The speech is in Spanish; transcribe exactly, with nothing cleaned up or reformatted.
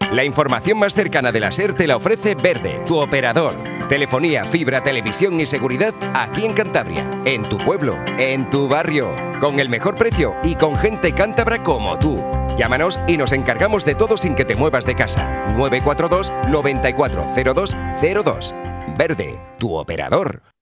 La información más cercana de la SER te la ofrece Verde, tu operador. Telefonía, fibra, televisión y seguridad aquí en Cantabria, en tu pueblo, en tu barrio, con el mejor precio y con gente cántabra como tú. Llámanos y nos encargamos de todo sin que te muevas de casa. nueve cuatro dos, noventa y cuatro, cero dos cero dos. Verde, tu operador.